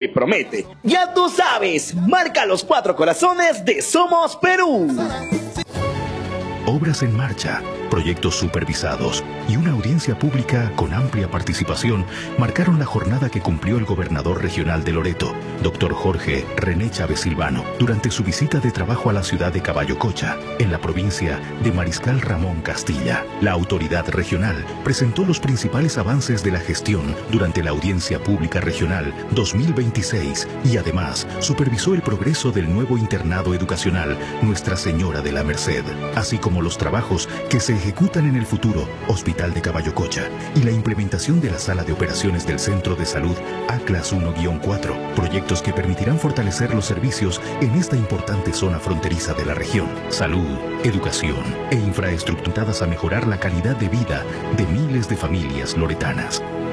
promete. Ya tú sabes, marca los 4 corazones de Somos Perú. Obras en marcha, proyectos supervisados y una audiencia pública con amplia participación marcaron la jornada que cumplió el gobernador regional de Loreto, doctor Jorge René Chávez Silvano, durante su visita de trabajo a la ciudad de Caballococha, en la provincia de Mariscal Ramón Castilla. La autoridad regional presentó los principales avances de la gestión durante la audiencia pública regional 2026 y además supervisó el progreso del nuevo internado educacional Nuestra Señora de la Merced, así como los trabajos que se ejecutan en el futuro Hospital de Caballococha y la implementación de la sala de operaciones del Centro de Salud ACLAS 1-4, proyectos que permitirán fortalecer los servicios en esta importante zona fronteriza de la región. Salud, educación e infraestructuradas a mejorar la calidad de vida de miles de familias loretanas.